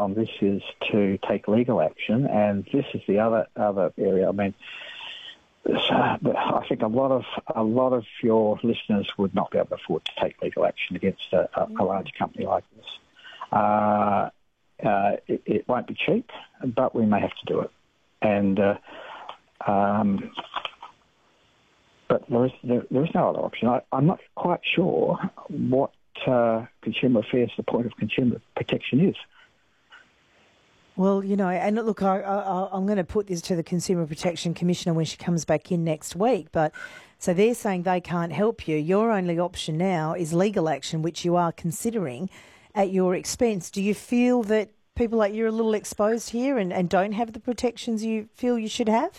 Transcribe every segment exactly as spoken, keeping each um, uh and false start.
on this is to take legal action, and this is the other other area. I mean, I think a lot of a lot of your listeners would not be able to afford to take legal action against a, a, a large company like this. Uh, uh, it, it won't be cheap, but we may have to do it. And uh, um, but there is there, there is no other option. I, I'm not quite sure what uh, consumer affairs, the point of consumer protection is. Well, you know, and look, I, I, I'm going to put this to the Consumer Protection Commissioner when she comes back in next week. But so they're saying they can't help you. Your only option now is legal action, which you are considering at your expense. Do you feel that people like you are a little exposed here and, and don't have the protections you feel you should have?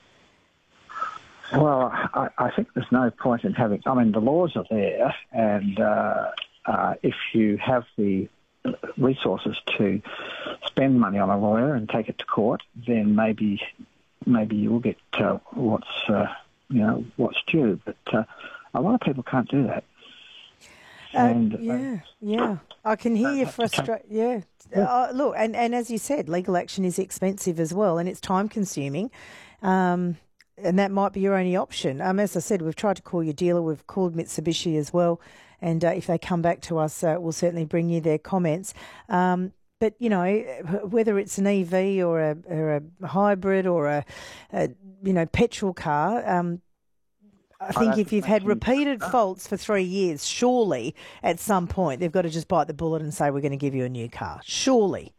Well, I, I think there's no point in having... I mean, the laws are there, and uh, uh, if you have the resources to spend money on a lawyer and take it to court, then maybe maybe you will get uh, what's uh, you know what's due. But uh, a lot of people can't do that. Uh, and yeah, uh, yeah, I can hear you frustrated. Yeah, yeah. Uh, look, and, and as you said, legal action is expensive as well, and it's time consuming. Um, and that might be your only option. Um, as I said, we've tried to call your dealer. We've called Mitsubishi as well. And uh, if they come back to us, uh, we'll certainly bring you their comments. Um, but, you know, whether it's an E V or a, or a hybrid or a, a, you know, petrol car, um, I think if you've had repeated faults for three years, surely at some point they've got to just bite the bullet and say we're going to give you a new car. Surely.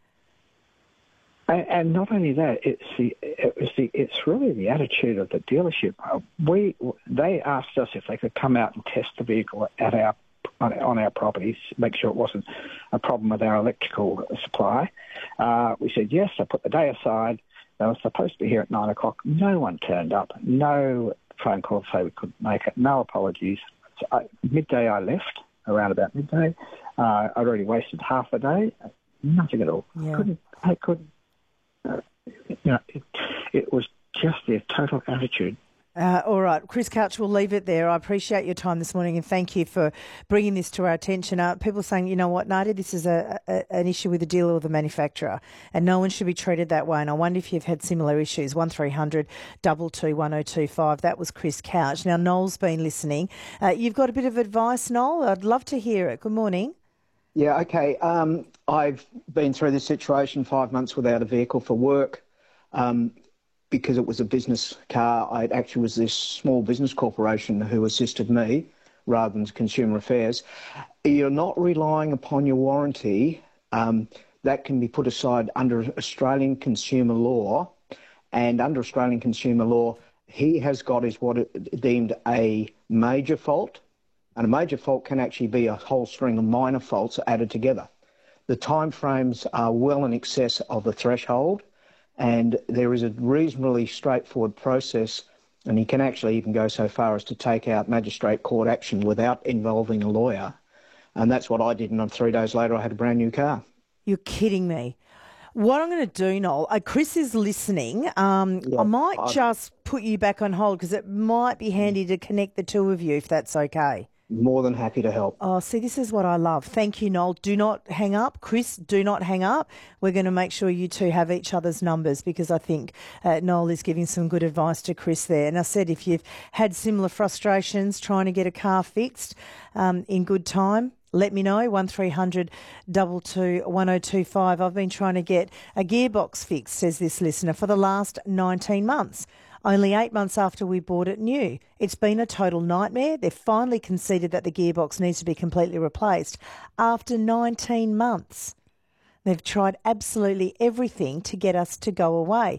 And, and not only that, it's the, it was the it's really the attitude of the dealership. We they asked us if they could come out and test the vehicle at our on, on our properties, make sure it wasn't a problem with our electrical supply. Uh, we said yes. I put the day aside. They were supposed to be here at nine o'clock. No one turned up. No phone call to say we couldn't make it. No apologies. So I, midday I left, around about midday. Uh, I'd already wasted half a day. Nothing at all. Yeah. Couldn't, I couldn't. Uh, you know, it, it was just their total attitude. Uh, all right, Chris Couch, we'll leave it there. I appreciate your time this morning and thank you for bringing this to our attention. Uh, people saying, you know what, Nadia, this is a, a, an issue with the dealer or the manufacturer and no one should be treated that way. And I wonder if you've had similar issues. one three hundred two two one oh two five. That was Chris Couch. Now, Noel's been listening. Uh, you've got a bit of advice, Noel? I'd love to hear it. Good morning. Yeah, okay. Um, I've been through this situation, five months without a vehicle for work. Um, because it was a business car, I actually was this small business corporation who assisted me rather than Consumer Affairs. You're not relying upon your warranty. Um, that can be put aside under Australian consumer law. And under Australian consumer law, he has got is what it deemed a major fault. And a major fault can actually be a whole string of minor faults added together. The timeframes are well in excess of the threshold. And there is a reasonably straightforward process, and he can actually even go so far as to take out magistrate court action without involving a lawyer. And that's what I did, and three days later I had a brand new car. You're kidding me. What I'm going to do, Noel, uh, Chris is listening. Um, yeah, I might I've... just put you back on hold because it might be handy to connect the two of you if that's okay. More than happy to help. Oh, see, this is what I love. Thank you, Noel. Do not hang up. Chris, do not hang up. We're going to make sure you two have each other's numbers because I think uh, Noel is giving some good advice to Chris there. And I said if you've had similar frustrations trying to get a car fixed um, in good time, let me know, one three hundred two two one oh two five. I've been trying to get a gearbox fixed, says this listener, for the last nineteen months. Only eight months after we bought it new. It's been a total nightmare. They've finally conceded that the gearbox needs to be completely replaced after nineteen months. They've tried absolutely everything to get us to go away.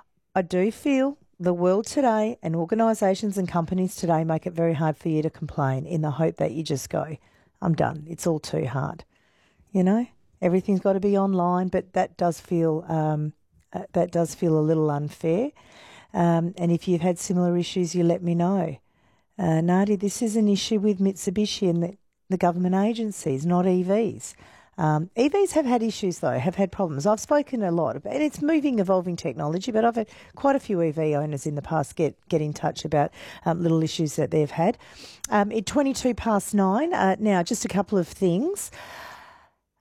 I do feel the world today and organisations and companies today make it very hard for you to complain in the hope that you just go, I'm done. It's all too hard. You know, everything's got to be online, but that does feel um, uh, that does feel a little unfair. Um, and if you've had similar issues, you let me know. Uh, Nadia, this is an issue with Mitsubishi and the, the government agencies, not E Vs. Um, E Vs have had issues, though, have had problems. I've spoken a lot about, and it's moving, evolving technology, but I've had quite a few E V owners in the past get, get in touch about um, little issues that they've had. Um, at twenty-two past nine, uh, now just a couple of things.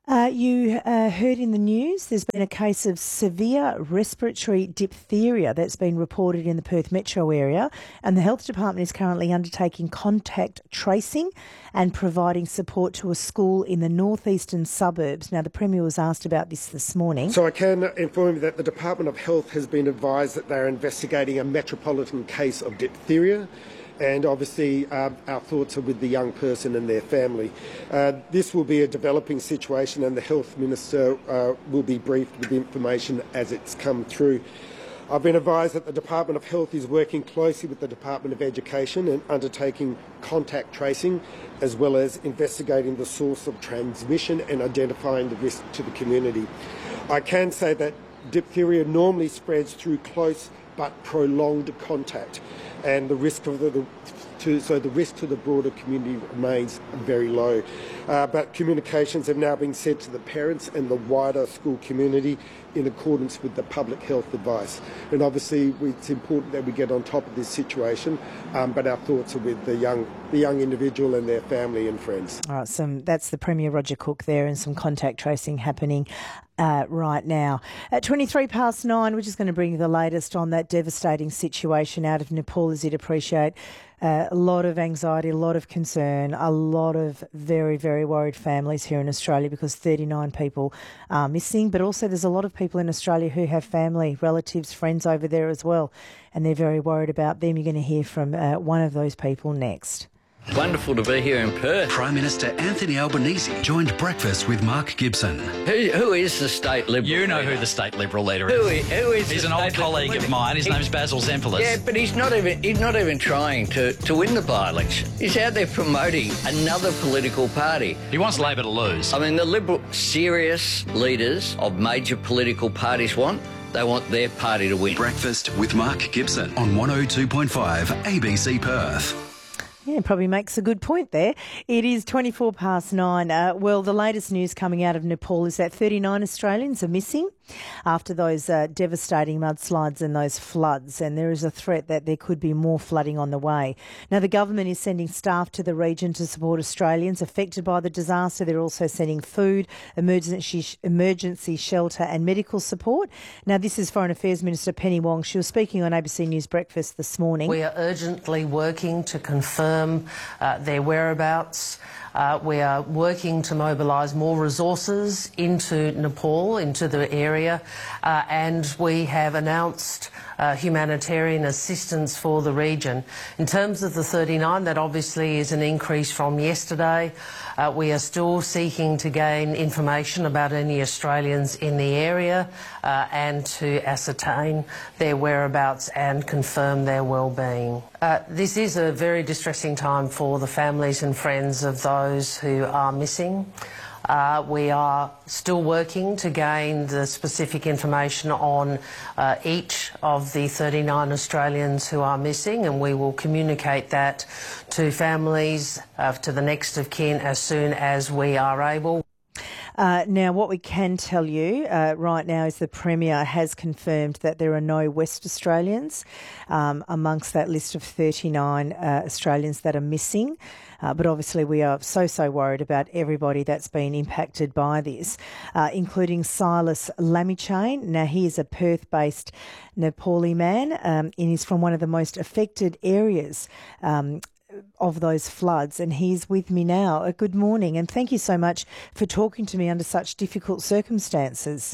Uh, you uh, heard in the news there's been a case of severe respiratory diphtheria that's been reported in the Perth metro area, and the Health Department is currently undertaking contact tracing and providing support to a school in the northeastern suburbs. Now, the Premier was asked about this this morning. So I can inform you that the Department of Health has been advised that they're investigating a metropolitan case of diphtheria. And obviously uh, our thoughts are with the young person and their family. Uh, this will be a developing situation, and the Health Minister uh, will be briefed with information as it's come through. I've been advised that the Department of Health is working closely with the Department of Education and undertaking contact tracing, as well as investigating the source of transmission and identifying the risk to the community. I can say that diphtheria normally spreads through close but prolonged contact, and the risk of the, the to, so the risk to the broader community remains very low. Uh, but communications have now been sent to the parents and the wider school community in accordance with the public health advice. And obviously it's important that we get on top of this situation, um, but our thoughts are with the young the young individual and their family and friends. All right, some, that's the Premier Roger Cook there, and some contact tracing happening Uh, right now. At twenty-three past nine, we're just going to bring you the latest on that devastating situation out of Nepal, as you'd appreciate. Uh, a lot of anxiety, a lot of concern, a lot of very, very worried families here in Australia because thirty-nine people are missing. But also there's a lot of people in Australia who have family, relatives, friends over there as well, and they're very worried about them. You're going to hear from uh, one of those people next. Wonderful to be here in Perth. Prime Minister Anthony Albanese joined breakfast with Mark Gibson. Who, who is the state Liberal You know leader? who the state Liberal leader Who is. is, who is He's the an old state colleague Liberal of mine. His he, name's Basil Zempilas. Yeah, but he's not even he's not even trying to, to win the by-election. He's out there promoting another political party. He wants Labor to lose. I mean, the Liberal, serious leaders of major political parties want, they want their party to win. Breakfast with Mark Gibson on one oh two point five A B C Perth. Yeah, probably makes a good point there. It is twenty-four past nine. Uh, well, the latest news coming out of Nepal is that thirty-nine Australians are missing after those uh, devastating mudslides and those floods, and there is a threat that there could be more flooding on the way. Now, the government is sending staff to the region to support Australians affected by the disaster. They're also sending food, emergency emergency shelter and medical support. Now, this is Foreign Affairs Minister Penny Wong. She was speaking on A B C News Breakfast this morning. We are urgently working to confirm uh, their whereabouts. Uh, we are working to mobilise more resources into Nepal, into the area, uh, and we have announced uh, humanitarian assistance for the region. In terms of the thirty-nine, that obviously is an increase from yesterday. Uh, we are still seeking to gain information about any Australians in the area uh, and to ascertain their whereabouts and confirm their well-being. Uh, this is a very distressing time for the families and friends of those who are missing. Uh, we are still working to gain the specific information on uh, each of the thirty-nine Australians who are missing, and we will communicate that to families, uh, to the next of kin, as soon as we are able. Uh, now, what we can tell you uh, right now is the Premier has confirmed that there are no West Australians um, amongst that list of thirty-nine uh, Australians that are missing. Uh, but obviously we are so, so worried about everybody that's been impacted by this, uh, including Silas Lamichain. Now, he is a Perth-based Nepali man um, and he's from one of the most affected areas um, of those floods, and he's with me now. Uh, good morning, and thank you so much for talking to me under such difficult circumstances.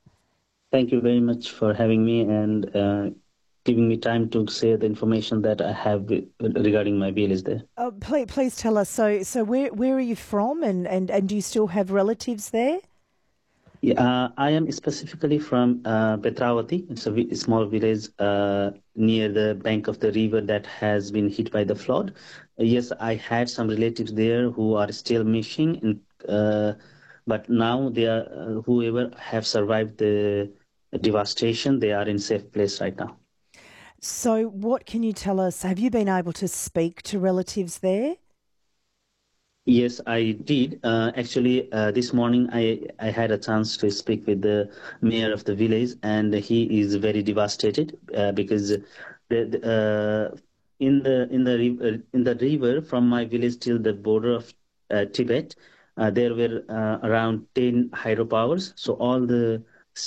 Thank you very much for having me and uh, giving me time to share the information that I have regarding my village there. Oh, please, please tell us. So, so where where are you from, and, and, and do you still have relatives there? Yeah, uh, I am specifically from uh, Petravati. It's a v- small village uh, near the bank of the river that has been hit by the flood. Uh, yes, I had some relatives there who are still missing, and, uh, but now they are uh, whoever have survived the devastation, they are in safe place right now. So, what can you tell us? Have you been able to speak to relatives there? Yes, I did. Uh, actually, uh, this morning I, I had a chance to speak with the mayor of the village, and he is very devastated uh, because the, the, uh, in the in the river, in the river from my village till the border of uh, Tibet, Uh, there were uh, around ten hydropowers. So all the